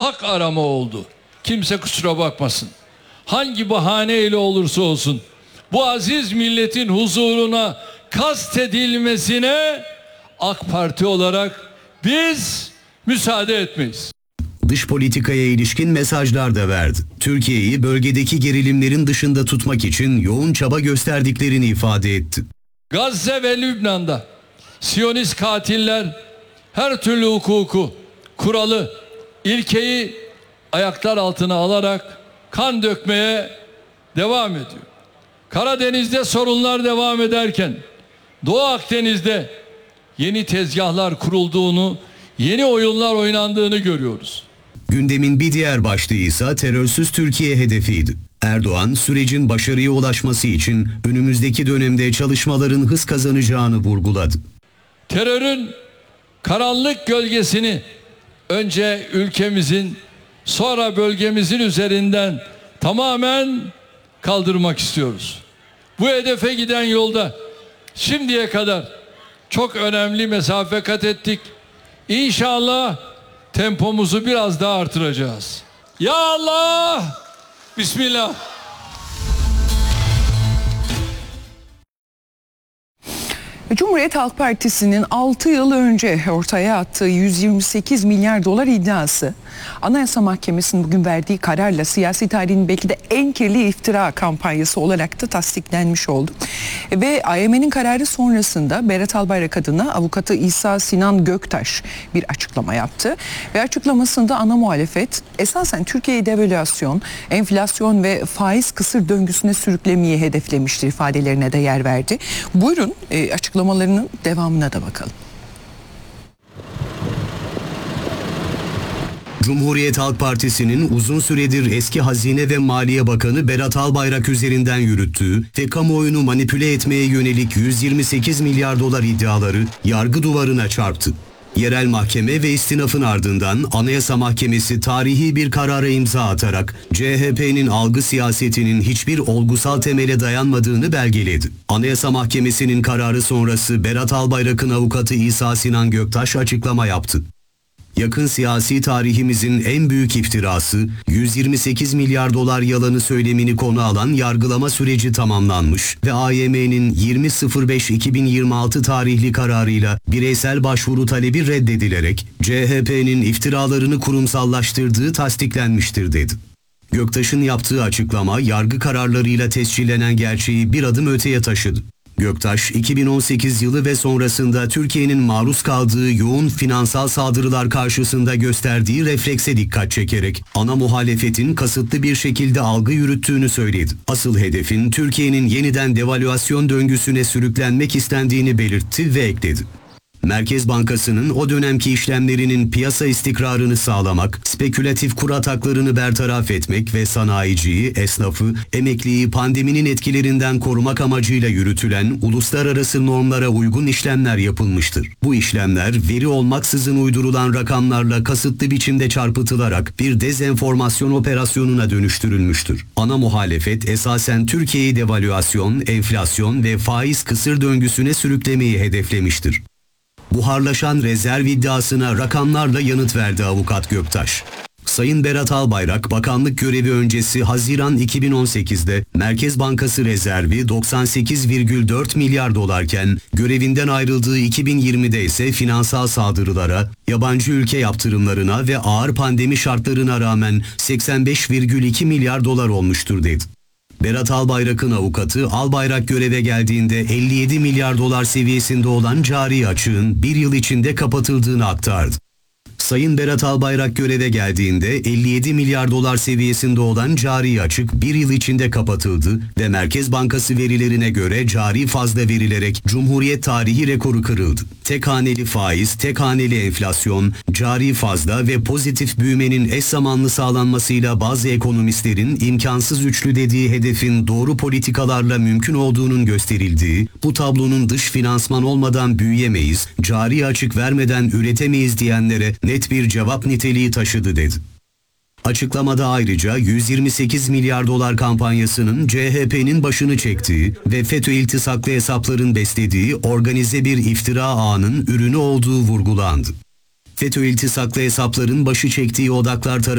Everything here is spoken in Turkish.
hak arama oldu. Kimse kusura bakmasın. Hangi bahaneyle olursa olsun bu aziz milletin huzuruna kastedilmesine AK Parti olarak biz müsaade etmeyiz. Dış politikaya ilişkin mesajlar da verdi. Türkiye'yi bölgedeki gerilimlerin dışında tutmak için yoğun çaba gösterdiklerini ifade etti. Gazze ve Lübnan'da Siyonist katiller her türlü hukuku, kuralı, ilkeyi ayaklar altına alarak kan dökmeye devam ediyor. Karadeniz'de sorunlar devam ederken Doğu Akdeniz'de yeni tezgahlar kurulduğunu, yeni oyunlar oynandığını görüyoruz. Gündemin bir diğer başlığı ise terörsüz Türkiye hedefiydi. Erdoğan, sürecin başarıya ulaşması için önümüzdeki dönemde çalışmaların hız kazanacağını vurguladı. Terörün karanlık gölgesini önce ülkemizin, sonra bölgemizin üzerinden tamamen kaldırmak istiyoruz. Bu hedefe giden yolda şimdiye kadar çok önemli mesafe kat ettik. İnşallah tempomuzu biraz daha artıracağız. Ya Allah! Bismillah. Cumhuriyet Halk Partisi'nin 6 yıl önce ortaya attığı 128 milyar dolar iddiası Anayasa Mahkemesi'nin bugün verdiği kararla siyasi tarihin belki de en kirli iftira kampanyası olarak da tasdiklenmiş oldu. Ve AYM'nin kararı sonrasında Berat Albayrak adına avukatı İsa Sinan Göktaş bir açıklama yaptı. Ve açıklamasında ana muhalefet esasen Türkiye'yi devalüasyon, enflasyon ve faiz kısır döngüsüne sürüklemeyi hedeflemiştir ifadelerine de yer verdi. Buyurun açıklamalarının devamına da bakalım. Cumhuriyet Halk Partisi'nin uzun süredir eski Hazine ve Maliye Bakanı Berat Albayrak üzerinden yürüttüğü ve kamuoyunu manipüle etmeye yönelik 128 milyar dolar iddiaları yargı duvarına çarptı. Yerel mahkeme ve istinafın ardından Anayasa Mahkemesi tarihi bir karara imza atarak CHP'nin algı siyasetinin hiçbir olgusal temele dayanmadığını belgeledi. Anayasa Mahkemesi'nin kararı sonrası Berat Albayrak'ın avukatı İsa Sinan Göktaş açıklama yaptı. Yakın siyasi tarihimizin en büyük iftirası 128 milyar dolar yalanı söylemini konu alan yargılama süreci tamamlanmış ve AYM'nin 20.05.2026 tarihli kararıyla bireysel başvuru talebi reddedilerek CHP'nin iftiralarını kurumsallaştırdığı tasdiklenmiştir dedi. Göktaş'ın yaptığı açıklama yargı kararlarıyla tescillenen gerçeği bir adım öteye taşıdı. Göktaş, 2018 yılı ve sonrasında Türkiye'nin maruz kaldığı yoğun finansal saldırılar karşısında gösterdiği reflekse dikkat çekerek ana muhalefetin kasıtlı bir şekilde algı yürüttüğünü söyledi. Asıl hedefin Türkiye'nin yeniden devalüasyon döngüsüne sürüklenmek istendiğini belirtti ve ekledi. Merkez Bankası'nın o dönemki işlemlerinin piyasa istikrarını sağlamak, spekülatif kur ataklarını bertaraf etmek ve sanayiciyi, esnafı, emekliyi pandeminin etkilerinden korumak amacıyla yürütülen uluslararası normlara uygun işlemler yapılmıştır. Bu işlemler veri olmaksızın uydurulan rakamlarla kasıtlı biçimde çarpıtılarak bir dezenformasyon operasyonuna dönüştürülmüştür. Ana muhalefet esasen Türkiye'yi devalüasyon, enflasyon ve faiz kısır döngüsüne sürüklemeyi hedeflemiştir. Buharlaşan rezerv iddiasına rakamlarla yanıt verdi avukat Göktaş. Sayın Berat Albayrak, bakanlık görevi öncesi Haziran 2018'de Merkez Bankası rezervi 98,4 milyar dolarken görevinden ayrıldığı 2020'de ise finansal saldırılara, yabancı ülke yaptırımlarına ve ağır pandemi şartlarına rağmen 85,2 milyar dolar olmuştur dedi. Berat Albayrak'ın avukatı Albayrak göreve geldiğinde 57 milyar dolar seviyesinde olan cari açığın bir yıl içinde kapatıldığını aktardı. Sayın Berat Albayrak göreve geldiğinde 57 milyar dolar seviyesinde olan cari açık bir yıl içinde kapatıldı ve Merkez Bankası verilerine göre cari fazla verilerek Cumhuriyet tarihi rekoru kırıldı. Tek haneli faiz, tek haneli enflasyon, cari fazla ve pozitif büyümenin eş zamanlı sağlanmasıyla bazı ekonomistlerin imkansız üçlü dediği hedefin doğru politikalarla mümkün olduğunun gösterildiği, bu tablonun dış finansman olmadan büyüyemeyiz, cari açık vermeden üretemeyiz diyenlere net bir cevap niteliği taşıdı dedi. Açıklamada ayrıca 128 milyar dolar kampanyasının CHP'nin başını çektiği ve FETÖ iltisaklı hesapların beslediği organize bir iftira ağının ürünü olduğu vurgulandı. FETÖ iltisaklı hesapların başı çektiği odaklar